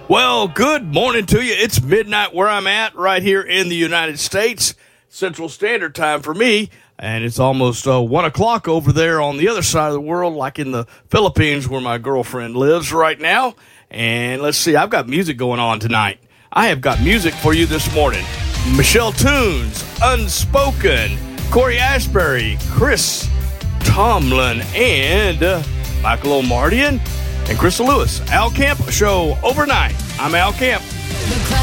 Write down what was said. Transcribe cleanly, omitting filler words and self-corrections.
Well, good morning to you. It's midnight where I'm at right here in the United States. Central Standard Time for me. And it's almost 1 o'clock over there on the other side of the world, like in the Philippines where my girlfriend lives right now. And let's see, I've got music going on tonight. I have got music for you this morning. Michelle Tunes, Unspoken, Corey Asbury, Chris Tomlin, and Michael O'Mardian, and Crystal Lewis. Al Camp Show overnight. I'm Al Camp.